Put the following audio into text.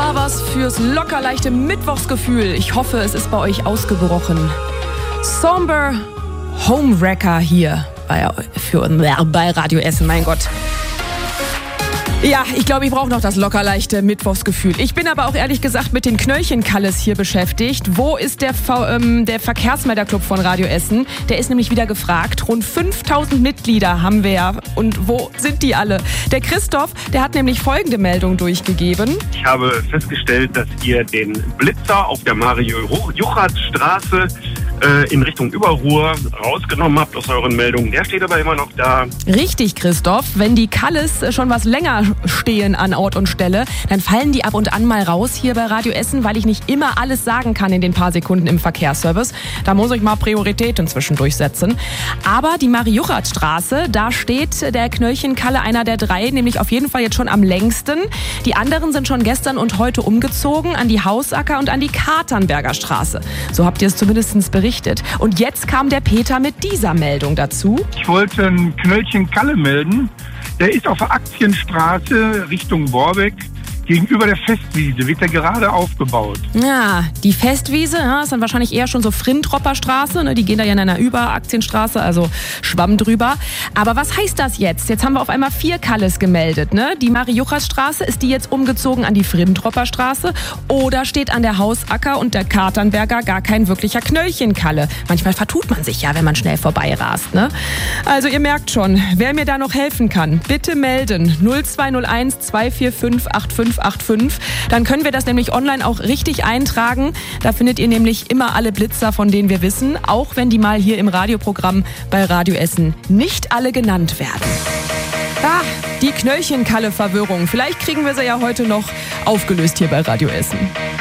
Mal was fürs locker leichte Mittwochsgefühl. Ich hoffe, es ist bei euch ausgebrochen. Somber Homewrecker hier bei Radio Essen, mein Gott. Ja, ich glaube, ich brauche noch das locker leichte Mittwochsgefühl. Ich bin aber auch ehrlich gesagt mit den Knöllchenkalles hier beschäftigt. Wo ist der Verkehrsmelderclub von Radio Essen? Der ist nämlich wieder gefragt. Rund 5000 Mitglieder haben wir ja. Und wo sind die alle? Der Christoph, der hat nämlich folgende Meldung durchgegeben. Ich habe festgestellt, dass ihr den Blitzer auf der Mario-Juchat-Straße in Richtung Überruhr rausgenommen habt aus euren Meldungen. Der steht aber immer noch da. Richtig, Christoph. Wenn die Kalles schon was länger stehen an Ort und Stelle, dann fallen die ab und an mal raus hier bei Radio Essen, weil ich nicht immer alles sagen kann in den paar Sekunden im Verkehrsservice. Da muss ich mal Prioritäten zwischendurch setzen. Aber die Marie-Juchat-Straße, da steht der Knöllchenkalle, einer der drei, nämlich auf jeden Fall jetzt schon am längsten. Die anderen sind schon gestern und heute umgezogen an die Hausacker und an die Katernberger Straße. So habt ihr es zumindest berichtet. Und jetzt kam der Peter mit dieser Meldung dazu. Ich wollte einen Knöllchenkalle melden. Der ist auf der Aktienstraße Richtung Borbeck. Gegenüber der Festwiese wird der gerade aufgebaut. Ja, die Festwiese ist dann wahrscheinlich eher schon so Frintropper Straße. Ne? Die gehen da ja in einer Überaktienstraße, also Schwamm drüber. Aber was heißt das jetzt? Jetzt haben wir auf einmal 4 Kalles gemeldet. Ne? Die Marie-Juchat-Straße, ist die jetzt umgezogen an die Frintropper Straße? Oder steht an der Hausacker und der Katernberger gar kein wirklicher Knöllchenkalle? Manchmal vertut man sich ja, wenn man schnell vorbeirast. Ne? Also ihr merkt schon, wer mir da noch helfen kann, bitte melden. 0201 245 8585. Dann können wir das nämlich online auch richtig eintragen. Da findet ihr nämlich immer alle Blitzer, von denen wir wissen, auch wenn die mal hier im Radioprogramm bei Radio Essen nicht alle genannt werden. Die Knöllchenkalle-Verwirrung. Vielleicht kriegen wir sie ja heute noch aufgelöst hier bei Radio Essen.